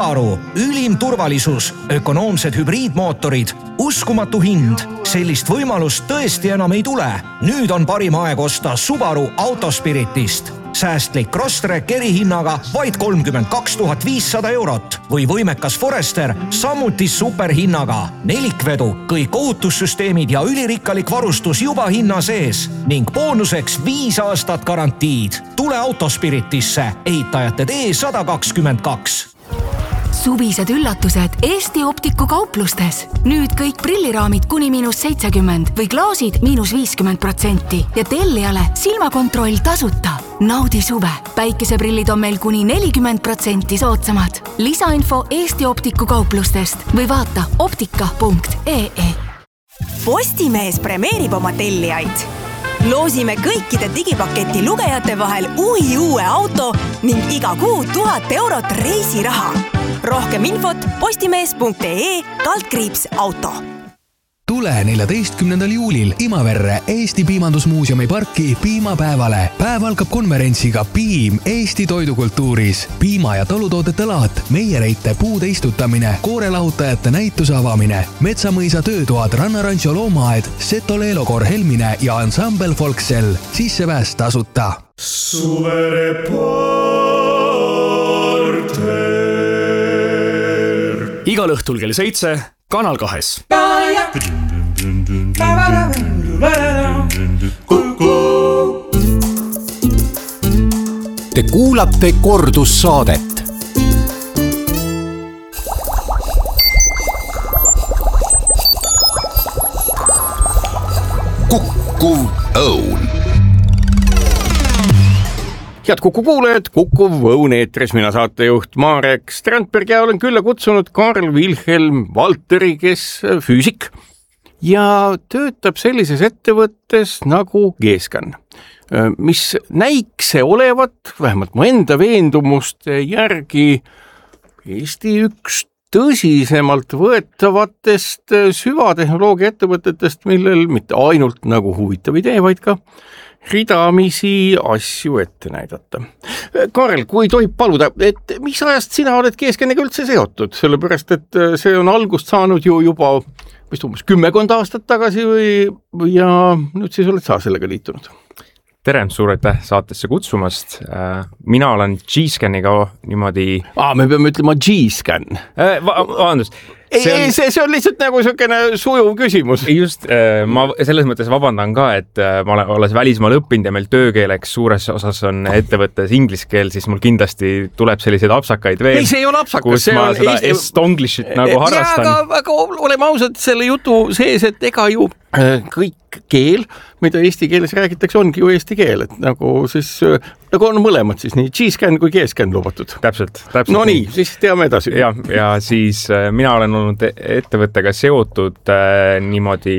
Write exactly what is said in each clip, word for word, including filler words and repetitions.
Subaru, ülim turvalisus, ökonoomsed hübriidmootorid, uskumatu hind. Sellist võimalust tõesti enam ei tule. Nüüd on parim aeg osta Subaru Autospiritist. Säästlik Crosstrek erihinnaga vaid kolmkümmend kaks tuhat viissada eurot või võimekas Forester samuti superhinnaga. Nelikvedu, kõik ohutussüsteemid ja ülirikkalik varustus juba hinna sees ning boonuseks viis aastat garantiid. Tule Autospiritisse, ehitajate tee sada kakskümmend kaks. Suvised üllatused Eesti Optiku kauplustes. Nüüd kõik prilliraamid kuni miinus seitsekümmend või klaasid miinus viiskümmend protsenti ja tellijale silmakontroll tasuta. Naudi suve. Päikeseprillid on meil kuni nelikümmend protsenti soodsamad. Lisainfo Eesti Optiku kauplustest või vaata optika punkt ee. Postimees premeerib oma tellijaid. Loosime kõikide digipaketi lugejate vahel uhi uue auto ning iga kuu tuhat eurot reisiraha. Rohkem infot postimees punkt ee kaldkriips auto. Tule neljateistkümnendal juulil Imaverre Eesti Piimandusmuuseumi parki piimapäevale. Päev algab konverentsiga Piim Eesti toidukultuuris. Piima- ja tolutoodete laat, meiereite puude istutamine, koorelahutajate näituse avamine, Metsamõisa töötoad, Rannarancho loomaaed, Seto Leelokor Helmine ja ansambel Folksel. Sissepääs tasuta. Igal õhtul kell seitse Kanal kahes. Te kuulate kordussaadet. Kukkuv õun. Head Kuku kuulajad, Kukuv õun eetris, mina saatejuht Marek Strandberg ja olen külla kutsunud Karl Wilhelm Valteri, kes füüsik ja töötab sellises ettevõttes nagu G-Scan, mis näikse olevat, vähemalt mu enda veendumuste järgi, Eesti üks tõsisemalt võetavatest süvatehnoloogia ettevõtetest, millel mitte ainult nagu huvitav idee, vaid ka ridamisi asju ette näidata. Karel, kui tohib paluda, et mis ajast sina oled G-Scaniga üldse seotud, sellepärast et see on algust saanud ju juba vist umbes kümmekond aastat tagasi või ja nüüd siis oled sa sellega liitunud? Tere, suur aitäh saatesse kutsumast. Mina olen G-Scaniga niimoodi... Aa, me peame ütlema G-Scan. Va- vabandust. Ei, see on... ei, see, see on lihtsalt nagu selline sujuv küsimus. Just, ma selles mõttes vabandan ka, et ma olen olles välismaal õppinud ja meil töökeeleks suures osas on ettevõttes inglise keel, siis mul kindlasti tuleb selliseid apsakaid veel. Ei, see ei ole apsakas. Kus ma seda Eesti... estonglishit nagu harrastan. Ja, aga, aga oleme ausad selle jutu sees, et ega ju kõik keel, mida eesti keeles räägitakse, ongi ju eesti keel, et nagu siis nagu on mõlemad siis nii G-Scan kui G-Scan lubatud. Täpselt, täpselt. No nii, siis teame edasi. Ja, ja siis mina olen olnud ettevõttega seotud äh, niimoodi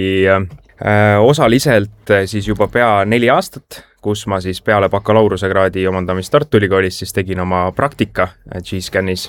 äh, osaliselt äh, siis juba pea neli aastat, kus ma siis peale bakalaureuse-kraadi omandamist Tartu Ülikoolis siis tegin oma praktika G-Scanis.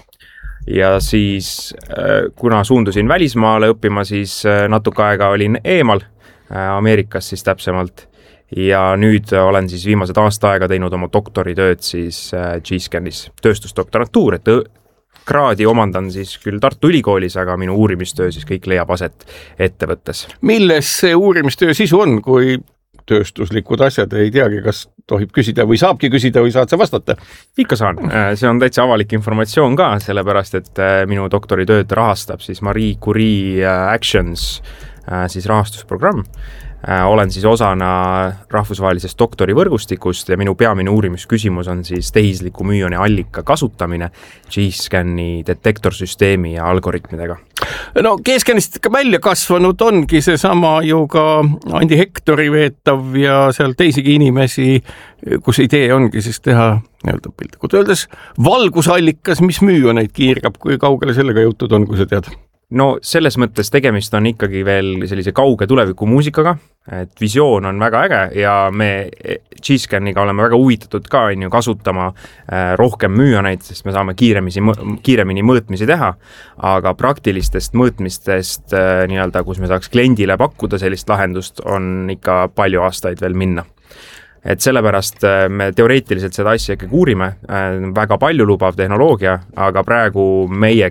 Ja siis, äh, kuna suundusin välismaale õppima, siis äh, natuke aega olin eemal Ameerikas siis täpsemalt ja nüüd olen siis viimased aasta aega teinud oma doktoritööd siis G-Scanis tööstusdoktorantuur, et kraadi omandan siis küll Tartu Ülikoolis, aga minu uurimistöö siis kõik leiab aset ettevõttes. Milles see uurimistöö sisu on, kui tööstuslikud asjad ei teagi, kas tohib küsida või saabki küsida või saad sa vastata? Ikka saan. See on täitsa avalik informatsioon ka, sellepärast et minu doktoritööd rahastab siis Marie Curie Actions siis rahastusprogramm. Olen siis osana rahvusvahelisest doktorivõrgustikust ja minu peamine uurimisküsimus on siis tehisliku müüoni allika kasutamine G-Scani detektorsüsteemi ja algoritmidega. No G-Scanist ka välja kasvanud ongi see sama ju ka Andi Hektori veetav ja seal teisigi inimesi, kus idee ongi siis teha nii-öelda piltlikult öeldes valgusallikas, mis müüoneid kiirgab, kui kaugele sellega jõutud on, kui sa tead? No selles mõttes tegemist on ikkagi veel sellise kauge tuleviku muusikaga, et visioon on väga äge ja me G-Scaniga oleme väga huvitatud ka on ju kasutama rohkem müüoneid, sest me saame kiiremisi, kiiremini mõõtmisi teha, aga praktilistest mõõtmistest nii-öelda, kus me saaks kliendile pakkuda sellist lahendust, on ikka palju aastaid veel minna. et sellepärast me teoreetiliselt seda asja ikkagi uurime, väga palju lubav tehnoloogia, aga praegu meie